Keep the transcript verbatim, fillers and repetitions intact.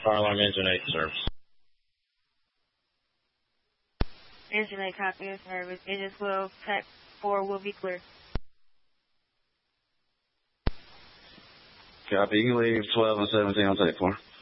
Fire alarm engine eight service. Engine eight, copy of service. Engine twelve, track four will be clear. Copy. You can leave twelve and seventeen on tape four.